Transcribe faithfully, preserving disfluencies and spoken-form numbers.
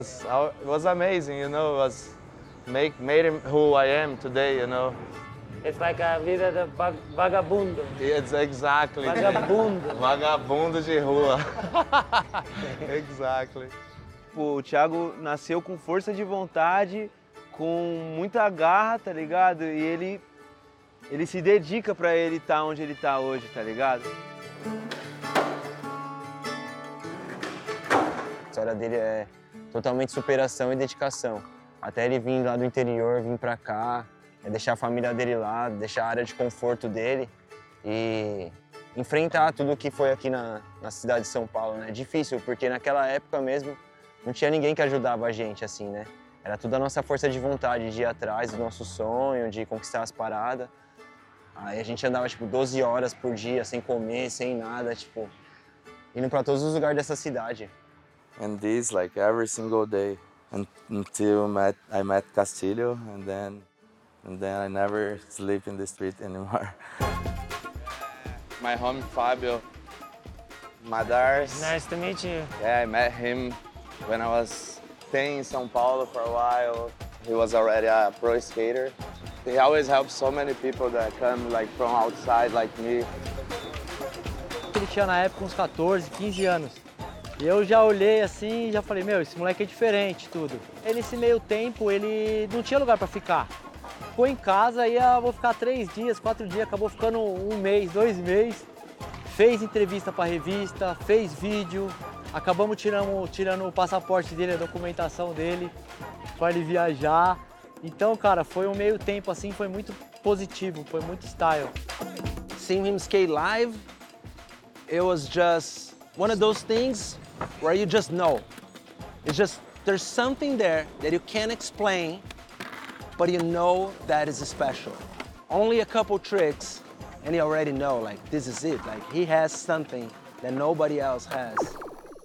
It was amazing, you know, it was make, made him who I am today, you know. It's like a vida de vag- vagabundo. It's exactly. Vagabundo. Vagabundo de rua. Exactly. O Thiago nasceu com força de vontade, com muita garra, tá ligado? E ele, ele se dedica pra ele estar onde ele tá hoje, tá ligado? A história dele é totalmente superação e dedicação. Até ele vir lá do interior, vir pra cá, é deixar a família dele lá, deixar a área de conforto dele e enfrentar tudo que foi aqui na, na cidade de São Paulo, né? É difícil, porque naquela época mesmo não tinha ninguém que ajudava a gente, assim, né? Era tudo a nossa força de vontade de ir atrás do nosso sonho, de conquistar as paradas. Aí a gente andava, tipo, doze horas por dia, sem comer, sem nada, tipo, indo pra todos os lugares dessa cidade. And this, like, every single day, un until met, I met Castillo, and then, and then I never sleep in the street anymore. My homie Fabio Madars. Nice to meet you. Yeah, I met him when I was staying in São Paulo for a while. He was already a pro skater. He always helps so many people that come like from outside like me. Ele tinha na época uns quatorze, quinze anos. E eu já olhei assim e já falei, meu, esse moleque é diferente, tudo. E nesse meio tempo, ele não tinha lugar pra ficar. Ficou em casa, ia, vou ficar três dias, quatro dias, acabou ficando um mês, dois meses. Fez entrevista pra revista, fez vídeo. Acabamos tirando, tirando o passaporte dele, a documentação dele, pra ele viajar. Então, cara, foi um meio tempo assim, foi muito positivo, foi muito style. Seeing him skate live, it was just one of those things where you just know. It's just, there's something there that you can't explain, but you know that is special. Only a couple tricks, and you already know, like, this is it. Like, he has something that nobody else has.